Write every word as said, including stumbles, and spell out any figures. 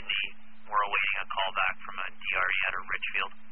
Sydney. We're awaiting a call back from a D R E out of Richfield.